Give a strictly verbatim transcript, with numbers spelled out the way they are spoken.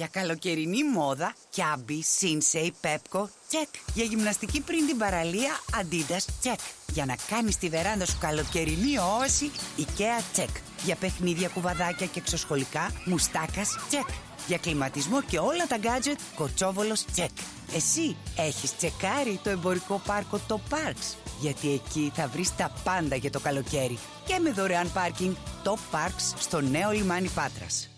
Για καλοκαιρινή μόδα, Κιάμπι, Σίνσεϊ, Πέπκο, τσεκ. Για γυμναστική πριν την παραλία, Αντίντας, τσεκ. Για να κάνεις τη βεράντα σου καλοκαιρινή όαση, Ikea, τσεκ. Για παιχνίδια, κουβαδάκια και εξωσχολικά, Μουστάκας, τσεκ. Για κλιματισμό και όλα τα γκάτζετ, Κοτσόβολος, τσεκ. Εσύ έχεις τσεκάρει το εμπορικό πάρκο το Parks? Γιατί εκεί θα βρεις τα πάντα για το καλοκαίρι. Και με δωρεάν πάρκινγκ το Parks στο νέο λιμάνι Πάτρας.